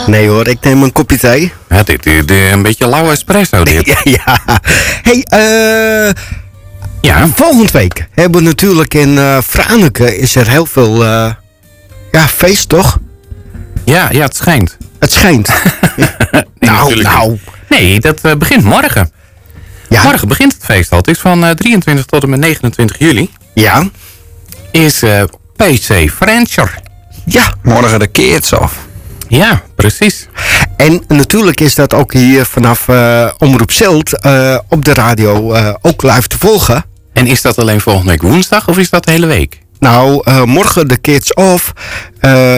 Nee hoor, ik neem een kopje thee. Ja, dit is een beetje lauwe espresso dit. Ja. Hey, Ja. volgende week hebben we natuurlijk in Franeker is er heel veel feest, toch? Ja, het schijnt. Het schijnt. natuurlijk nou. Nee, dat begint morgen. Ja. Morgen begint het feest al. Het is van 23 tot en met 29 juli. Ja. Is PC Frencher. Ja. Morgen de Kids af. Ja, precies. En natuurlijk is dat ook hier vanaf Omroep Zilt op de radio ook live te volgen. En is dat alleen volgende week woensdag of is dat de hele week? Nou, morgen de Kids Off.